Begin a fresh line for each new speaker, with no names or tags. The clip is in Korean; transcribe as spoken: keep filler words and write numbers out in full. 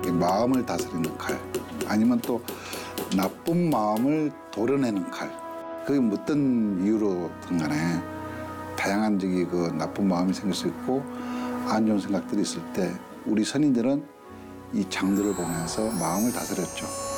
이 마음을 다스리는 칼, 아니면 또 나쁜 마음을 도려내는 칼. 그게 어떤 이유로든 간에 다양한 저기 그 나쁜 마음이 생길 수 있고 안 좋은 생각들이 있을 때 우리 선인들은 이 장들을 보면서 마음을 다스렸죠.